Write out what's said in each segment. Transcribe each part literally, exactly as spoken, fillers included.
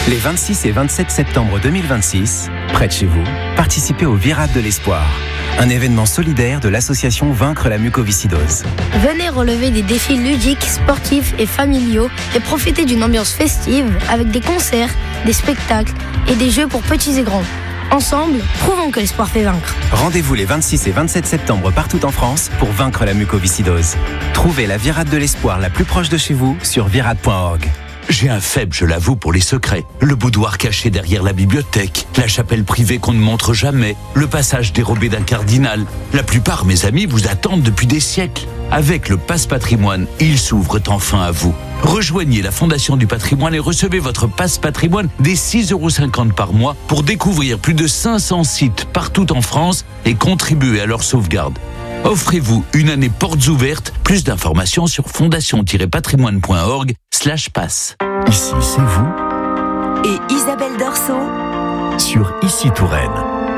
Les vingt-six et vingt-sept septembre deux mille vingt-six, près de chez vous, participez au Virade de l'Espoir, un événement solidaire de l'association Vaincre la mucoviscidose. Venez relever des défis ludiques, sportifs et familiaux et profiter d'une ambiance festive avec des concerts, des spectacles et des jeux pour petits et grands. Ensemble, prouvons que l'espoir fait vaincre. Rendez-vous les vingt-six et vingt-sept septembre partout en France pour vaincre la mucoviscidose. Trouvez la Virade de l'Espoir la plus proche de chez vous sur virade point org. J'ai un faible, je l'avoue, pour les secrets. Le boudoir caché derrière la bibliothèque, la chapelle privée qu'on ne montre jamais, le passage dérobé d'un cardinal. La plupart, mes amis, vous attendent depuis des siècles. Avec le Passe Patrimoine, ils s'ouvrent enfin à vous. Rejoignez la Fondation du Patrimoine et recevez votre Passe Patrimoine dès six euros cinquante par mois pour découvrir plus de cinq cents sites partout en France et contribuer à leur sauvegarde. Offrez-vous une année portes ouvertes. Plus d'informations sur fondation-patrimoine point org slash passe. Ici, c'est vous Et Isabelle Dorso sur Ici Touraine.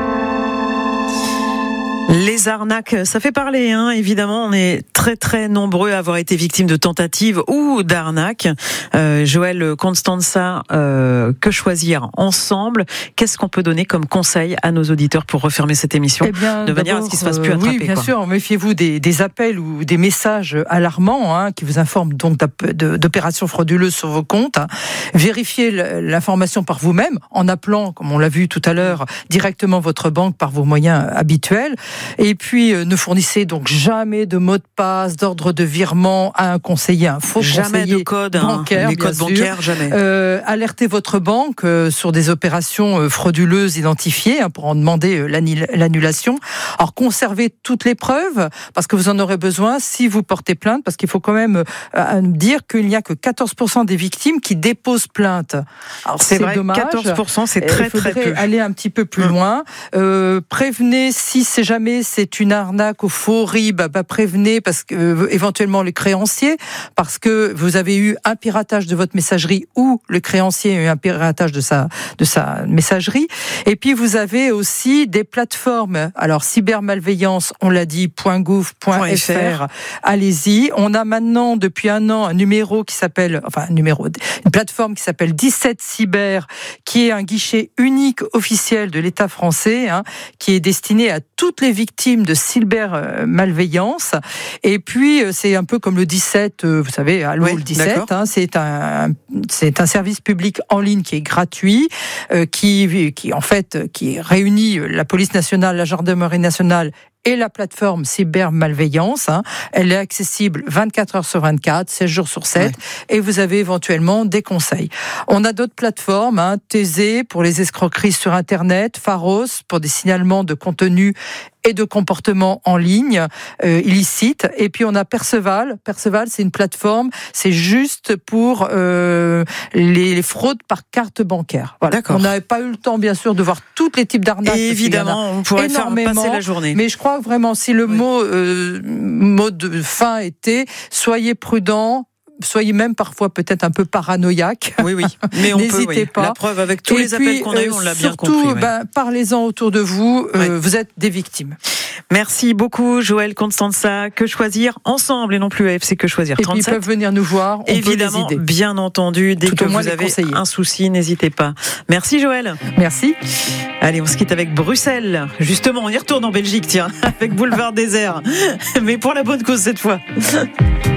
Les arnaques, ça fait parler, hein, évidemment. On est très très nombreux à avoir été victimes de tentatives ou d'arnaques. Euh, Joël Constanza, euh, que choisir ensemble? Qu'est-ce qu'on peut donner comme conseil à nos auditeurs pour refermer cette émission, eh bien, de manière à ce qu'il ne se fasse plus attraper? Oui, bien quoi. sûr. Méfiez-vous des, des appels ou des messages alarmants hein, qui vous informent donc d'opérations frauduleuses sur vos comptes. Vérifiez l'information par vous-même en appelant, comme on l'a vu tout à l'heure, directement votre banque par vos moyens habituels. Et puis, euh, ne fournissez donc jamais de mot de passe, d'ordre de virement à un conseiller, un faux jamais conseiller de code, bancaire, hein, les bien codes sûr. bancaires, jamais. Euh, alertez votre banque euh, sur des opérations euh, frauduleuses identifiées hein, pour en demander euh, l'annulation. Alors, conservez toutes les preuves parce que vous en aurez besoin si vous portez plainte, parce qu'il faut quand même euh, dire qu'il n'y a que quatorze pour cent des victimes qui déposent plainte. Alors, c'est, c'est vrai, dommage. quatorze pour cent, c'est très très peu. Il faudrait aller un petit peu plus hum. loin. Euh, prévenez si c'est jamais c'est une arnaque au faux R I B, bah, prévenez parce que euh, éventuellement le créancier, parce que vous avez eu un piratage de votre messagerie ou le créancier a eu un piratage de sa de sa messagerie. Et puis vous avez aussi des plateformes. Alors cybermalveillance, on l'a dit, .gouv point f r. Allez-y. On a maintenant depuis un an un numéro qui s'appelle, enfin un numéro, une plateforme qui s'appelle dix-sept cyber, qui est un guichet unique officiel de l'État français, hein, qui est destiné à toutes les victimes de cybermalveillance. Et puis, c'est un peu comme le dix-sept, vous savez, Allô oui, le dix-sept, hein, c'est un, c'est un service public en ligne qui est gratuit, euh, qui, qui, en fait, qui réunit la police nationale, la gendarmerie nationale et la plateforme cybermalveillance. Hein. Elle est accessible vingt-quatre heures sur vingt-quatre, sept jours sur sept, ouais. Et vous avez éventuellement des conseils. On a d'autres plateformes, hein, Thésée pour les escroqueries sur Internet, Pharos pour des signalements de contenu et de comportements en ligne euh, illicites. Et puis on a Perceval. Perceval, c'est une plateforme, c'est juste pour euh, les, les fraudes par carte bancaire. Voilà. D'accord. On n'avait pas eu le temps, bien sûr, de voir tous les types d'arnaques. Évidemment, on pourrait faire passer la journée. Mais je crois vraiment, si le oui. mot, euh, mot de fin était « soyez prudents », soyez même parfois peut-être un peu paranoïaque. Oui, oui. Mais on N'hésitez peut, oui. pas. La preuve, avec tous et les puis, appels qu'on a eus, on l'a bien surtout, compris. Oui. Ben, parlez-en autour de vous. Oui. Euh, vous êtes des victimes. Merci beaucoup, Joël Constanza. Que choisir ensemble et non plus A F C Que Choisir trente-sept. Et puis ils peuvent venir nous voir. On Évidemment, peut les aider. Bien entendu. Dès Tout que au moins vous avez conseiller. un souci, n'hésitez pas. Merci, Joël. Merci. Allez, on se quitte avec Bruxelles. Justement, on y retourne en Belgique, tiens, avec Boulevard Désert. Mais pour la bonne cause cette fois.